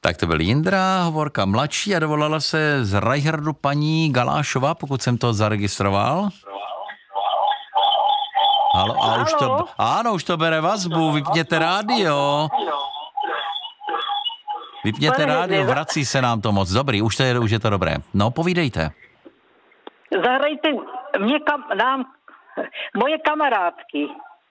Tak to byl Jindra Hovorka mladší a dovolala se z Rajhradu paní Galášová, pokud jsem to zaregistroval. Halo, a už to, áno, už to bere vazbu, vypněte rádio. Vypněte rádio, vrací se nám to moc. Dobrý, už je to dobré. No, povídejte. Zahrajte nám moje kamarádky.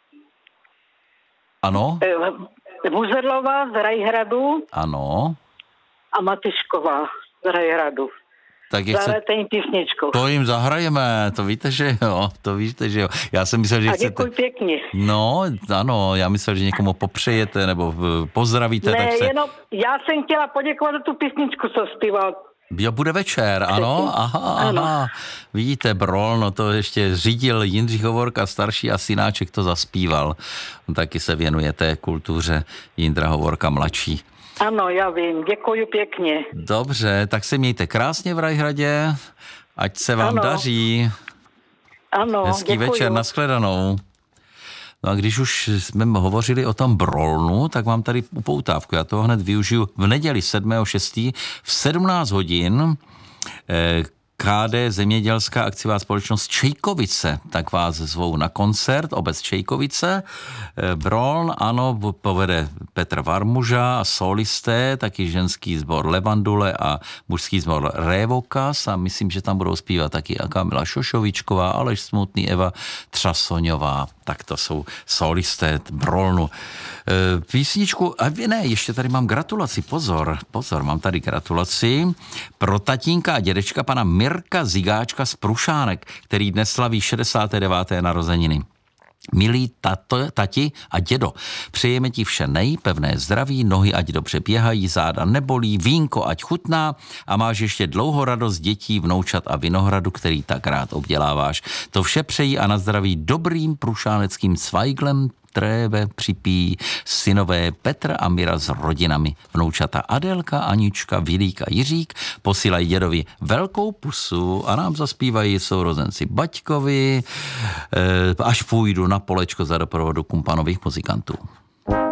Ano? Buzerlová z Rajhradu. Ano. A Matyšková z Rajhradu. Tak zahrajte jim písničku. To jim zahrajeme, to víte, že jo. Já jsem myslel, že chcete... A děkuji pěkně. No, ano, já myslel, že někomu popřejete nebo pozdravíte. Ne, jenom já jsem chtěla poděkovat za tu písničku, co zpíval. Jo, bude večer, ano? Aha. Vidíte, Brol, no to ještě řídil Jindřich Hovorka starší a synáček to zaspíval. On taky se věnuje té kultuře Jindra Hovorka mladší. Ano, já vím, děkuji pěkně. Dobře, tak se mějte krásně v Rajhradě, ať se vám daří. Ano, hezký děkuju. večer, nashledanou. No a když už jsme hovořili o tom Brolnu, tak mám tady upoutávku. Já toho hned využiju v neděli 7.6. v 17 hodin KD Zemědělská akciová společnost Čejkovice, tak vás zvou na koncert, obec Čejkovice. Broln, ano, povede Petr Varmuža a solisté, taky ženský sbor Levandule a mužský sbor Révokas a myslím, že tam budou zpívat taky Kamila Šošovičková, Aleš Smutný, Eva Třasoňová. Tak to jsou solisté Brolnu. Písničku, a ne, ještě tady mám gratulaci, pozor, mám tady gratulaci pro tatínka a dědečka pana Mirka Zigáčka z Prušánek, který dnes slaví 69. narozeniny. Milí tati a dědo, přejeme ti vše pevné zdraví, nohy ať dobře běhají, záda nebolí, vínko ať chutná a máš ještě dlouho radost dětí, vnoučat a vinohradu, který tak rád obděláváš. To vše přejí a na zdraví dobrým prušáneckým cvajglem trébe připíjí synové Petr a Mira s rodinami. Vnoučata Adelka, Anička, Vilík a Jiřík posílají dědovi velkou pusu a nám zaspívají sourozenci Baťkovi, až půjdu na polečko za doprovodu kumpanových muzikantů.